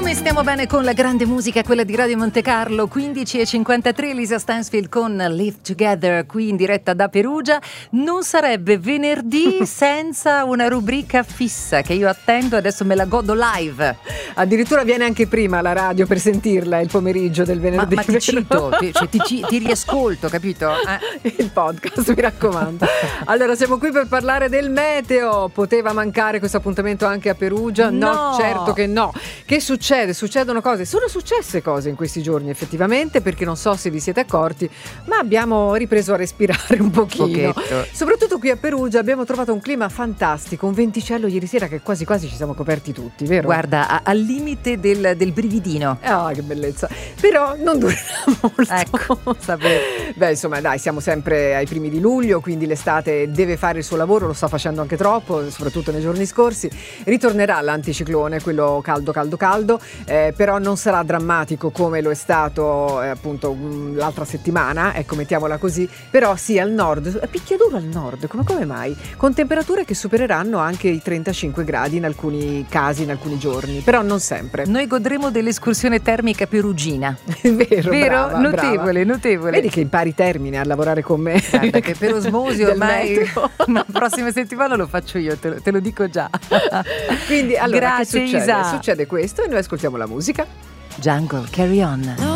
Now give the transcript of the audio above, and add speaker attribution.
Speaker 1: Come stiamo bene con la grande musica, quella di Radio Monte Carlo, 15:53, Lisa Stansfield con Live Together, qui in diretta da Perugia. Non sarebbe venerdì senza una rubrica fissa che io attendo, adesso me la godo live.
Speaker 2: Addirittura viene anche prima alla radio per sentirla il pomeriggio del venerdì.
Speaker 1: Ma ti cito, ti riascolto, capito?
Speaker 2: Il podcast, mi raccomando. Allora, siamo qui per parlare del meteo. Poteva mancare questo appuntamento anche a Perugia? No, certo che no. Che succede? Succedono cose. Sono successe cose in questi giorni effettivamente, perché non so se vi siete accorti, ma abbiamo ripreso a respirare un pochino. Soprattutto qui a Perugia abbiamo trovato un clima fantastico, un venticello ieri sera che quasi quasi ci siamo coperti tutti, vero?
Speaker 1: Guarda, al limite del brividino.
Speaker 2: Ah, che bellezza. Però non durerà molto.
Speaker 1: Ecco, sapevo.
Speaker 2: Beh, insomma, dai, siamo sempre ai primi di luglio, quindi l'estate deve fare il suo lavoro, lo sta facendo anche troppo, soprattutto nei giorni scorsi. Ritornerà l'anticiclone, quello caldo, però non sarà drammatico come lo è stato appunto l'altra settimana, ecco, mettiamola così. Però sì, al nord, picchiaduro al nord, come mai? Con temperature che supereranno anche i 35 gradi in alcuni casi, in alcuni giorni, però non sempre.
Speaker 1: Noi godremo dell'escursione termica perugina.
Speaker 2: Vero?
Speaker 1: Brava, notevole.
Speaker 2: Vedi che impari termine a lavorare con me.
Speaker 1: Guarda che per osmosi ormai la prossima settimana lo faccio io, te lo dico già.
Speaker 2: Quindi allora,
Speaker 1: grazie,
Speaker 2: che succede?
Speaker 1: Isa.
Speaker 2: Succede questo e noi ascoltiamo la musica.
Speaker 1: Jungle, carry on.